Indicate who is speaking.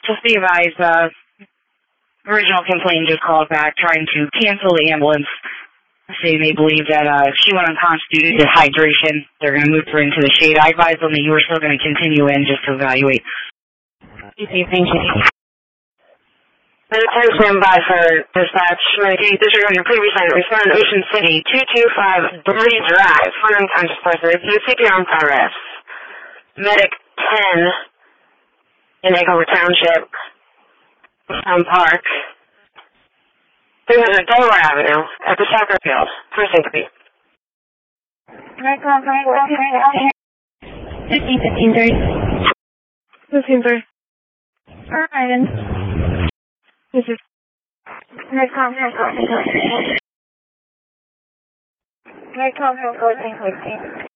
Speaker 1: Just be advised, original complaint just called back trying to cancel the ambulance. Saying they believe that she went unconscious due to dehydration. They're going to move her into the shade. I advised them that you were still going to continue in just to evaluate.
Speaker 2: Thank you.
Speaker 3: Medic 10 stand by for dispatch. Medic 8, disregarding your previous line, respond Ocean City, 225 Dirty Drive, for an unconscious person. Review CPR in progress. Medic 10 in Echover Township, Park, 300 Delaware Avenue, at the soccer field, precinct B.
Speaker 2: 1530.
Speaker 3: 1530.
Speaker 2: Alright.
Speaker 3: This is...
Speaker 2: Right, calm, right, calm, right, calm. Right, calm, right, calm, right, calm.